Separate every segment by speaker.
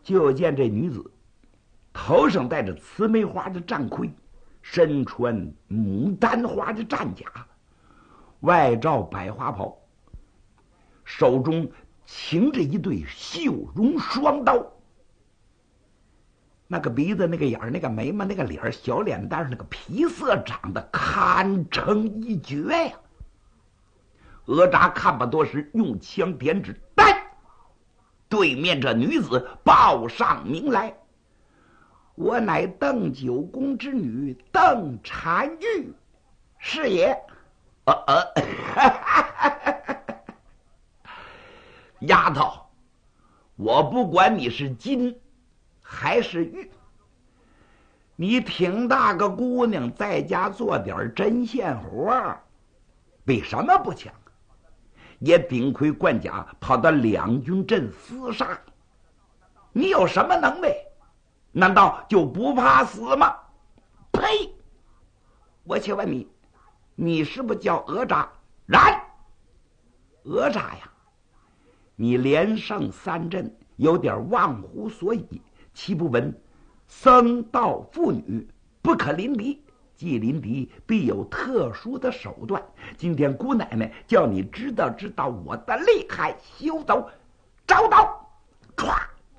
Speaker 1: 就见这女子头上戴着慈眉花的战盔，身穿牡丹花的战甲，外罩百花袍，手中擎着一对绣绒双刀。那个鼻子，那个眼儿，那个眉毛，那个脸，小脸蛋上那个皮色长得堪称一绝呀！哪吒看不多时，用枪点指，来！对面这女子报上名来：“我乃邓九公之女邓婵玉，是也。”丫头，我不管你是金还是玉，你挺大个姑娘，在家做点针线活，为什么不强？也顶盔贯甲，跑到两军阵厮杀，你有什么能耐？难道就不怕死吗？呸！我且问你，你是不是叫哪吒？然，哪吒呀，你连胜三阵，有点忘乎所以，岂不闻僧道妇女不可临敌？既临敌，必有特殊的手段。今天姑奶奶叫你知道知道我的厉害，休走！招刀，唰，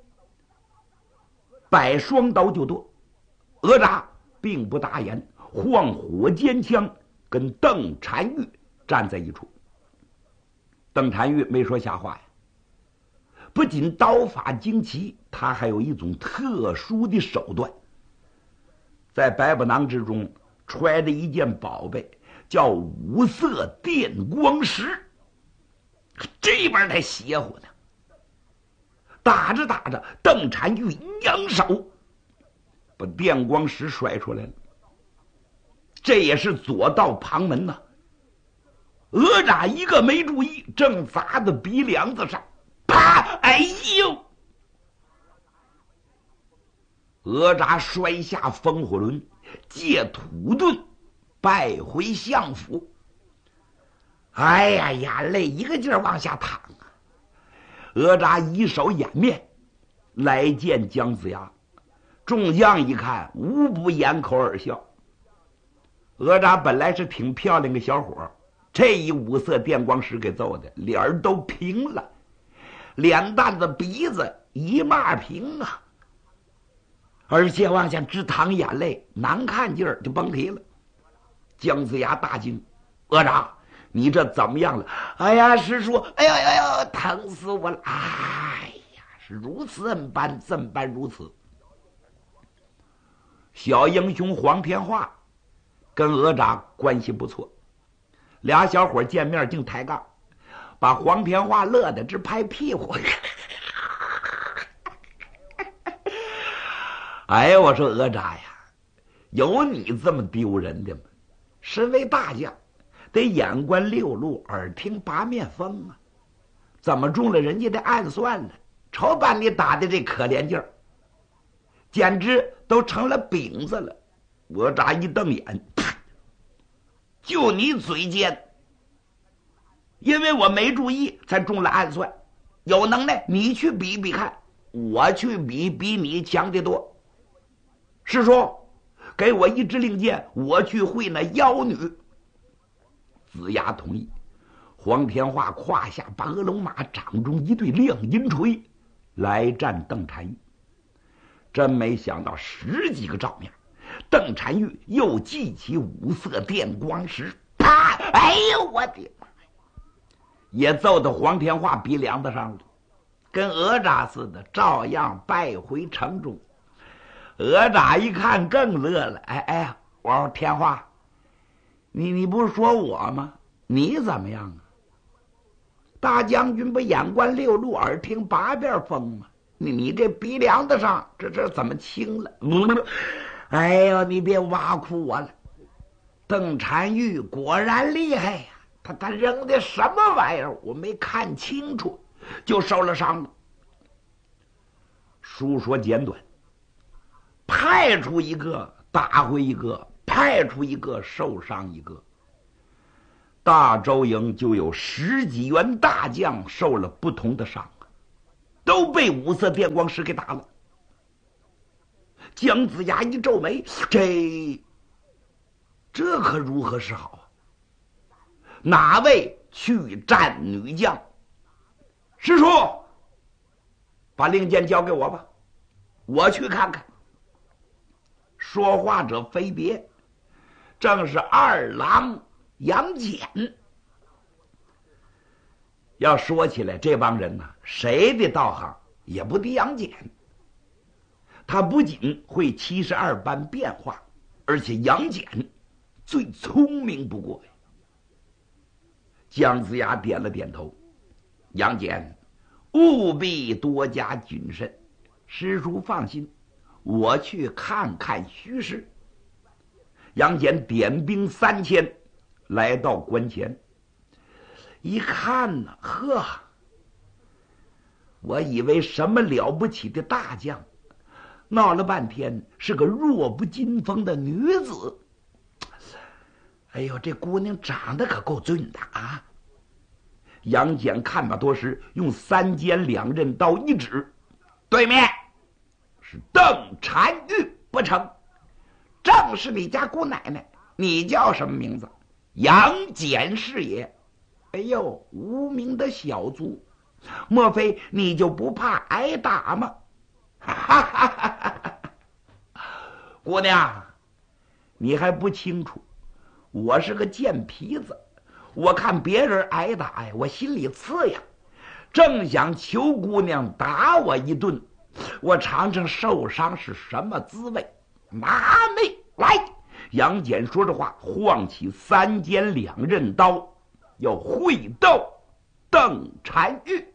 Speaker 1: 摆双刀就剁。哪吒并不打眼，晃火尖枪跟邓婵玉站在一处。邓婵玉没说瞎话呀，不仅刀法精奇，他还有一种特殊的手段，在百宝囊之中揣着一件宝贝，叫五色电光石。这边还邪乎呢，打着打着，邓婵玉扬手把电光石甩出来了，这也是左道旁门呐。哪吒一个没注意，正砸在鼻梁子上，啪！哎呦！哪吒摔下风火轮，借土遁败回相府。哎呀，眼泪一个劲儿往下淌啊！哪吒一手掩面来见姜子牙，众将一看，无不掩口而笑。哪吒本来是挺漂亮的小伙，这一五色电光石给揍的脸儿都平了，脸蛋子鼻子一骂平啊，而且往下直淌眼泪，难看劲儿就甭提了。姜子牙大惊：“哪吒，你这怎么样了？”“哎呀，师叔，哎呀呀呀，疼死我了！哎呀，是如此怎般如此。”小英雄黄天化跟哪吒关系不错，俩小伙见面竟抬杠，把黄天化乐得直拍屁股。哎呀，我说哪吒呀，有你这么丢人的吗？身为大将，得眼观六路，耳听八面风啊！怎么中了人家的暗算了？瞅把你打的这可怜劲儿，简直都成了饼子了。哪吒一瞪眼，就你嘴尖，因为我没注意才中了暗算。有能耐你去比比看，我去比你强得多。师叔，给我一支令箭，我去会那妖女。子牙同意。黄天化胯下拔龙马，掌中一对亮银锤，来战邓婵玉。真没想到10几个照面，邓婵玉又记起五色电光石，啪！哎呦我的妈！也揍到黄天化鼻梁子上了，跟哪吒似的，照样败回城中。哪吒一看更乐了，哎，我说天化，你不是说我吗？你怎么样啊？大将军不眼观六路，耳听八面风吗？你这鼻梁子上这怎么青了？哎呦，你别挖苦我了。邓婵玉果然厉害呀，他扔的什么玩意儿我没看清楚，就受了伤了。书说简短，派出一个打回一个，派出一个受伤一个。大周营就有10几员大将受了不同的伤，都被五色电光石给打了。 姜子牙一皱眉，这可如何是好啊？哪位去战女将？师叔，把令箭交给我吧，我去看看。说话者非别，正是二郎杨戬。要说起来，这帮人呢，谁的道行也不敌杨戬。他不仅会72般变化，而且杨戬最聪明不过呀。姜子牙点了点头，杨戬务必多加谨慎。师叔放心，我去看看虚实。杨戬点兵3000，来到关前，一看呢，呵，我以为什么了不起的大将，闹了半天是个弱不禁风的女子。哎呦，这姑娘长得可够俊的啊！杨戬看罢多时，用3尖2刃刀一指，对面是邓婵玉不成？正是你家姑奶奶，你叫什么名字？杨戬是也。哎呦，无名的小卒，莫非你就不怕挨打吗？哈哈哈哈哈！姑娘，你还不清楚，我是个贱皮子，我看别人挨打呀，我心里刺痒，正想求姑娘打我一顿，我尝尝受伤是什么滋味。拿妹来！杨戬说着话，晃起3尖2刃刀，要会斗邓婵玉。